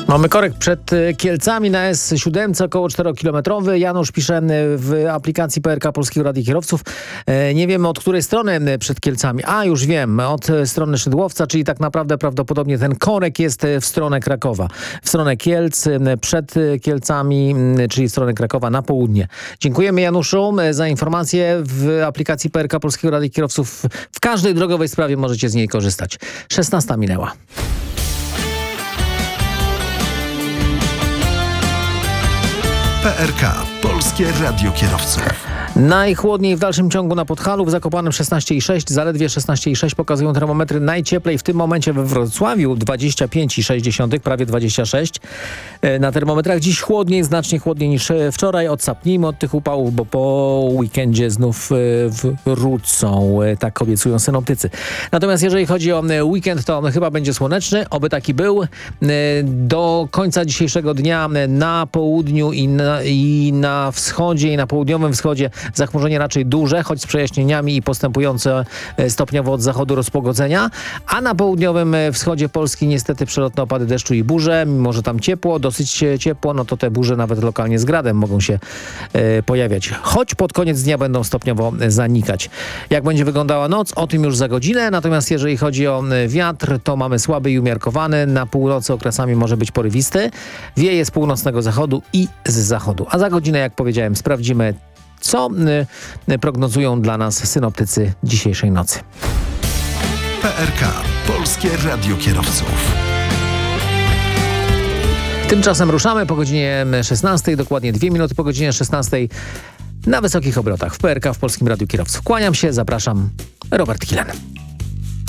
Mamy korek przed Kielcami na S7, około 4-kilometrowy. Janusz pisze w aplikacji PRK Polskiego Radia Kierowców. Nie wiemy od której strony przed Kielcami. A, już wiem, od strony Szydłowca, czyli tak naprawdę prawdopodobnie ten korek jest w stronę Krakowa. W stronę Kielc, przed Kielcami, czyli w stronę Krakowa na południe. Dziękujemy Januszu za informację. W aplikacji PRK Polskiego Radia Kierowców w każdej drogowej sprawie możecie z niej korzystać. 16 minęła. PRK Polskie Radio Kierowców. Najchłodniej w dalszym ciągu na Podhalu, w Zakopanem 16,6, zaledwie 16,6 pokazują termometry. Najcieplej w tym momencie we Wrocławiu 25,6, prawie 26 na termometrach. Dziś chłodniej, znacznie chłodniej niż wczoraj. Odsapnijmy od tych upałów, bo po weekendzie znów wrócą, tak obiecują synoptycy. Natomiast jeżeli chodzi o weekend, to on chyba będzie słoneczny, oby taki był. Do końca dzisiejszego dnia na południu i na wschodzie i na południowym wschodzie zachmurzenie raczej duże, choć z przejaśnieniami i postępujące stopniowo od zachodu rozpogodzenia, a na południowym wschodzie Polski niestety przelotne opady deszczu i burze. Mimo że tam ciepło, dosyć ciepło, no to te burze nawet lokalnie z gradem mogą się pojawiać. Choć pod koniec dnia będą stopniowo zanikać. Jak będzie wyglądała noc? O tym już za godzinę. Natomiast jeżeli chodzi o wiatr, to mamy słaby i umiarkowany. Na północy okresami może być porywisty. Wieje z północnego zachodu i z zachodu. A za godzinę, jak powiedziałem, sprawdzimy, co prognozują dla nas synoptycy dzisiejszej nocy. PRK Polskie Radio Kierowców. Tymczasem ruszamy po godzinie 16, dokładnie 2 minuty po godzinie 16 na wysokich obrotach w PRK w Polskim Radiu Kierowców. Kłaniam się, zapraszam, Robert Kilen.